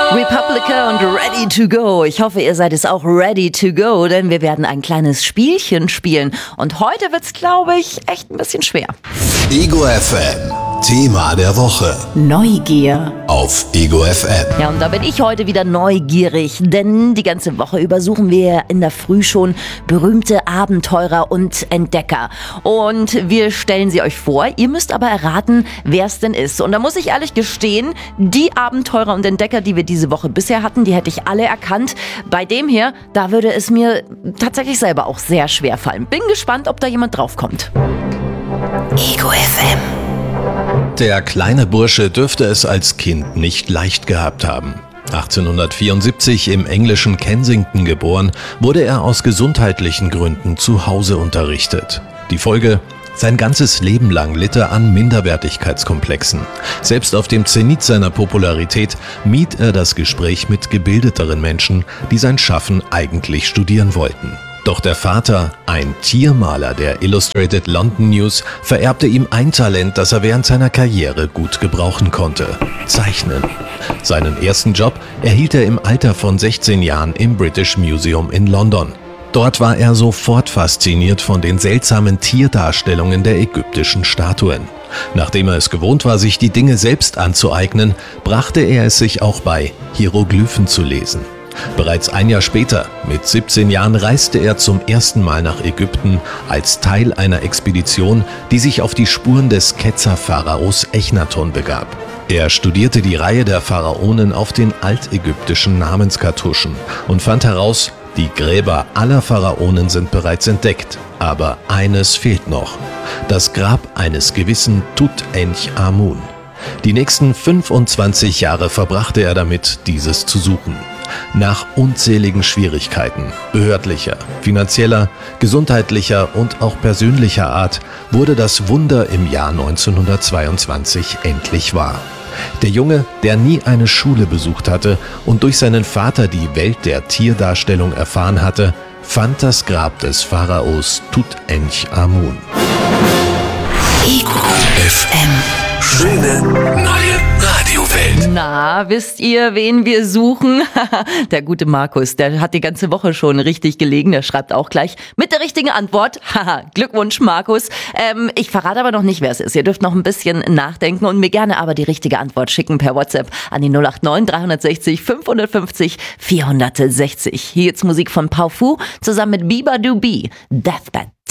Republica und Ready to Go. Ich hoffe, ihr seid es auch ready to go, denn wir werden ein kleines Spielchen spielen. Und heute wird's, glaube ich, echt ein bisschen schwer. Ego FM, Thema der Woche. Neugier. Auf Ego FM. Ja, und da bin ich heute wieder neugierig, denn die ganze Woche über suchen wir in der Früh schon berühmte Abenteurer und Entdecker. Und wir stellen sie euch vor, ihr müsst aber erraten, wer es denn ist. Und da muss ich ehrlich gestehen, die Abenteurer und Entdecker, die wir diese Woche bisher hatten, die hätte ich alle erkannt. Bei dem hier, da würde es mir tatsächlich selber auch sehr schwer fallen. Bin gespannt, ob da jemand draufkommt. Ego FM. Der kleine Bursche dürfte es als Kind nicht leicht gehabt haben. 1874 im englischen Kensington geboren, wurde er aus gesundheitlichen Gründen zu Hause unterrichtet. Die Folge: sein ganzes Leben lang litt er an Minderwertigkeitskomplexen. Selbst auf dem Zenit seiner Popularität mied er das Gespräch mit gebildeteren Menschen, die sein Schaffen eigentlich studieren wollten. Doch der Vater, ein Tiermaler der Illustrated London News, vererbte ihm ein Talent, das er während seiner Karriere gut gebrauchen konnte: Zeichnen. Seinen ersten Job erhielt er im Alter von 16 Jahren im British Museum in London. Dort war er sofort fasziniert von den seltsamen Tierdarstellungen der ägyptischen Statuen. Nachdem er es gewohnt war, sich die Dinge selbst anzueignen, brachte er es sich auch bei, Hieroglyphen zu lesen. Bereits ein Jahr später, mit 17 Jahren, reiste er zum ersten Mal nach Ägypten als Teil einer Expedition, die sich auf die Spuren des Ketzer-Pharaos Echnaton begab. Er studierte die Reihe der Pharaonen auf den altägyptischen Namenskartuschen und fand heraus, die Gräber aller Pharaonen sind bereits entdeckt, aber eines fehlt noch: das Grab eines gewissen Tutanchamun. Die nächsten 25 Jahre verbrachte er damit, dieses zu suchen. Nach unzähligen Schwierigkeiten, behördlicher, finanzieller, gesundheitlicher und auch persönlicher Art, wurde das Wunder im Jahr 1922 endlich wahr. Der Junge, der nie eine Schule besucht hatte und durch seinen Vater die Welt der Tierdarstellung erfahren hatte, fand das Grab des Pharaos Tutanchamun. Ego FM. Schöne neue Radiowelt. Na, wisst ihr, wen wir suchen? Der gute Markus, der hat die ganze Woche schon richtig gelegen. Der schreibt auch gleich mit der richtigen Antwort. Haha, Glückwunsch, Markus. Ich verrate aber noch nicht, wer es ist. Ihr dürft noch ein bisschen nachdenken und mir gerne aber die richtige Antwort schicken per WhatsApp an die 089 360 550 460. Hier jetzt Musik von Pau Fu zusammen mit Biba Du Bi, Deathbed.